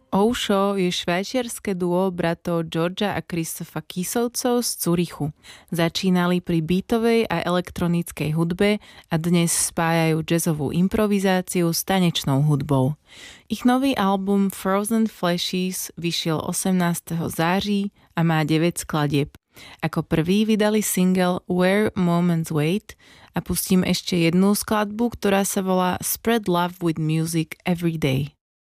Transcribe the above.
Ousho je švajčiarske duo bratov Georgia a Christopha Kisovcov z Curychu. Začínali pri beatovej a elektronickej hudbe a dnes spájajú jazzovú improvizáciu s tanečnou hudbou. Ich nový album Frozen Flashes vyšiel 18. září a má 9 skladieb. Ako prvý vydali single Where Moments Wait a pustím ešte jednu skladbu, ktorá sa volá Spread Love with Music Every Day.